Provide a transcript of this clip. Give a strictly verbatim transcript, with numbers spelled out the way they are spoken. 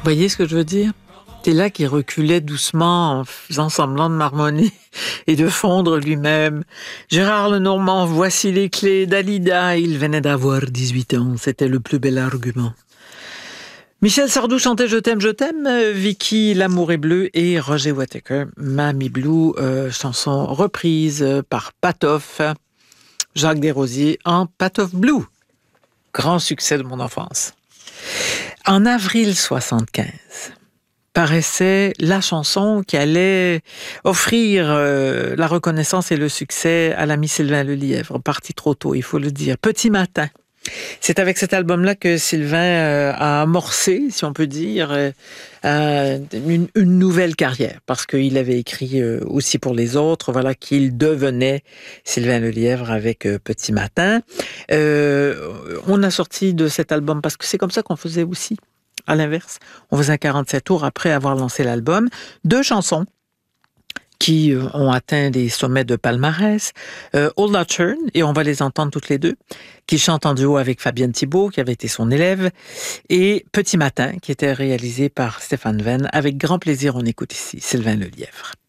voyez ce que je veux dire? C'est là qu'il reculait doucement en faisant semblant de marmonner et de fondre lui-même. Gérard Lenormand, voici les clés d'Alida. Il venait d'avoir dix-huit ans. C'était le plus bel argument. Michel Sardou chantait Je t'aime, je t'aime. Vicky, L'amour est bleu. Et Roger Whittaker, Mamie Blue, euh, chanson reprise par Patof. Jacques Desrosiers en Patof Blue. Grand succès de mon enfance. En avril soixante-quinze, paraissait la chanson qui allait offrir euh, la reconnaissance et le succès à l'ami Sylvain Lelièvre, parti trop tôt, il faut le dire. Petit matin. C'est avec cet album-là que Sylvain euh, a amorcé, si on peut dire, euh, une, une nouvelle carrière, parce qu'il avait écrit euh, aussi pour les autres, voilà, qu'il devenait Sylvain Lelièvre avec euh, Petit matin. Euh, on a sorti de cet album, parce que c'est comme ça qu'on faisait aussi. À l'inverse, on faisait quarante-sept tours après avoir lancé l'album. Deux chansons qui ont atteint des sommets de palmarès. Euh, Old Not Turn, et on va les entendre toutes les deux, qui chante en duo avec Fabienne Thibault, qui avait été son élève, et Petit matin, qui était réalisé par Stéphane Venn. Avec grand plaisir, on écoute ici Sylvain Lelièvre.